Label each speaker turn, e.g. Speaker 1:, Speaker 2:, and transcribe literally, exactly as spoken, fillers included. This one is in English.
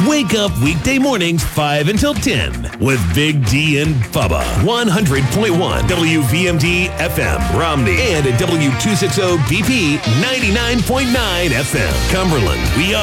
Speaker 1: Wake up weekday mornings five until ten with Big D and Bubba. one hundred point one W V M D F M, Romney, and at W two sixty B P ninety-nine point nine F M, Cumberland. We are